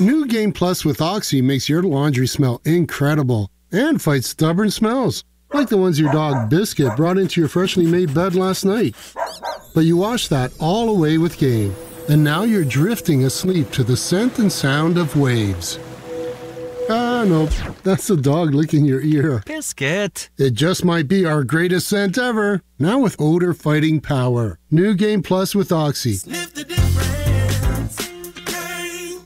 New Game Plus with Oxy makes your laundry smell incredible and fights stubborn smells, like the ones your dog Biscuit brought into your freshly made bed last night. But you washed that all away with Game, and now you're drifting asleep to the scent and sound of waves. Ah, no, that's the dog licking your ear. Biscuit. It just might be our greatest scent ever, now with odor-fighting power. New Game Plus with Oxy. Sniff the difference. Game.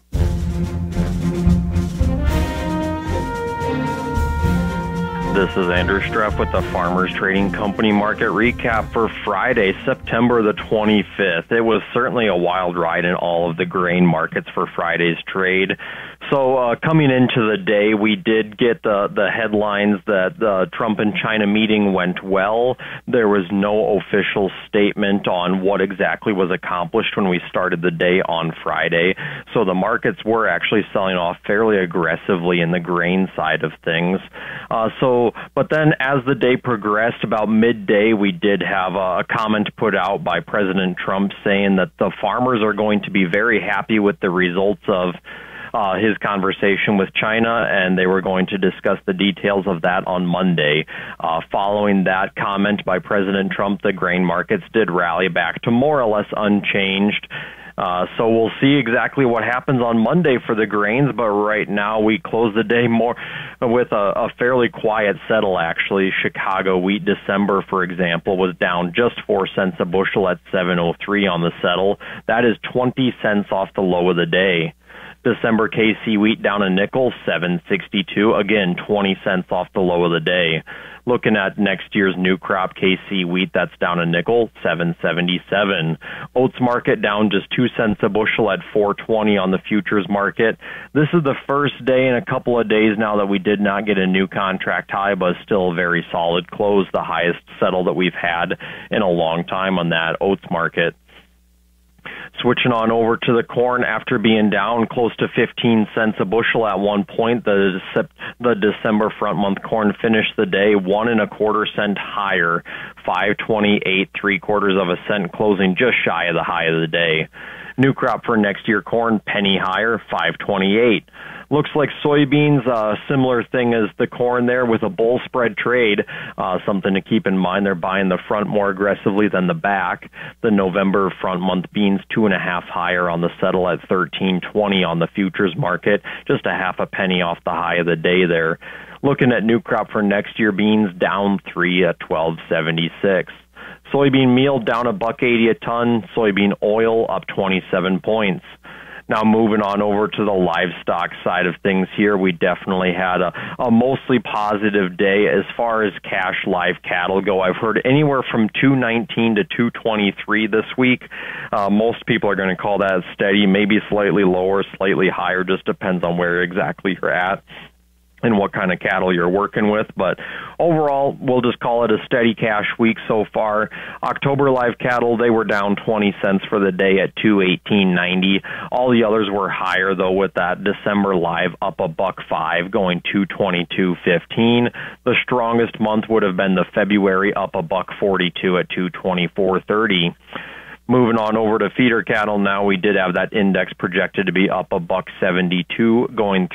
This is Andrew Streff with the Farmers Trading Company market recap for Friday, September the 25th. It was certainly a wild ride in all of the grain markets for Friday's trade. So coming into the day, we did get the headlines that the Trump and China meeting went well. There was no official statement on what exactly was accomplished when we started the day on Friday. So the markets were actually selling off fairly aggressively in the grain side of things. But then as the day progressed, about midday, we did have a comment put out by President Trump saying that the farmers are going to be very happy with the results of his conversation with China, and they were going to discuss the details of that on Monday. Following that comment by President Trump, the grain markets did rally back to more or less unchanged. So we'll see exactly what happens on Monday for the grains, but right now we close the day more with a fairly quiet settle, actually. Chicago wheat December, for example, was down just 4 cents a bushel at 7.03 on the settle. That is 20 cents off the low of the day. December KC wheat down a nickel, 7.62, again 20 cents off the low of the day. Looking at next year's new crop KC wheat, that's down a nickel, 7.77. Oats market down just 2 cents a bushel at 4.20 on the futures market. This is the first day in a couple of days now that we did not get a new contract high, but still a very solid close, the highest settle that we've had in a long time on that oats market. Switching on over to the corn, after being down close to 15 cents a bushel at one point, the December front month corn finished the day 1 1/4 cent higher, 5.28 3/4 of a cent, closing just shy of the high of the day. New crop for next year corn, penny higher, 5.28. Looks like soybeans, similar thing as the corn there with a bull spread trade. Something to keep in mind, they're buying the front more aggressively than the back. The November front month beans 2.5 higher on the settle at 13.20 on the futures market, just a half a penny off the high of the day there. Looking at new crop for next year, beans down 3 at 12.76. Soybean meal down $1.80 a ton. Soybean oil up 27 points. Now moving on over to the livestock side of things here, we definitely had a mostly positive day as far as cash live cattle go. I've heard anywhere from 219 to 223 this week. Most people are going to call that steady, maybe slightly lower, slightly higher, just depends on where exactly you're at and what kind of cattle you're working with. But overall, we'll just call it a steady cash week so far. October live cattle, they were down 20 cents for the day at 218.90. All the others were higher, though, with that December live up $1.05, going 222.15. The strongest month would have been the February up $1.42 at 224.30. Moving on over to feeder cattle now, we did have that index projected to be up $1.72, going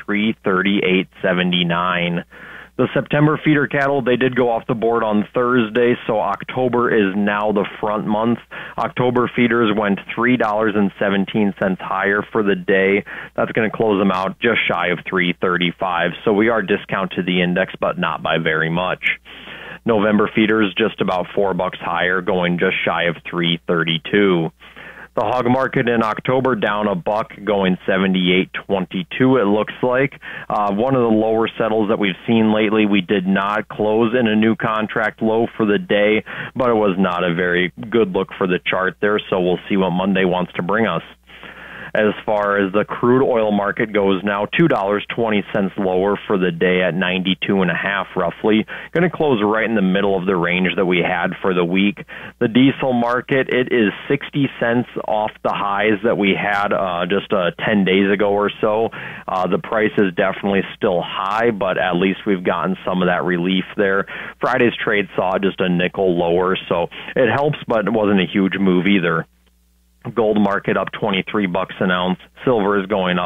338.79. The September feeder cattle, they did go off the board on Thursday, so October is now the front month. October feeders went $3.17 higher for the day. That's going to close them out just shy of 335. So we are discounted to the index, but not by very much. November feeders just about $4 higher, going just shy of 332. The hog market in October down $1, going 78.22. It looks like one of the lower settles that we've seen lately. We did not close in a new contract low for the day, but it was not a very good look for the chart there. So we'll see what Monday wants to bring us. As far as the crude oil market goes now, $2.20 lower for the day at 92.5 roughly. Going to close right in the middle of the range that we had for the week. The diesel market, it is 60 cents off the highs that we had just 10 days ago or so. The price is definitely still high, but at least we've gotten some of that relief there. Friday's trade saw just a nickel lower, so it helps, but it wasn't a huge move either. Gold market up $23 an ounce. Silver is going up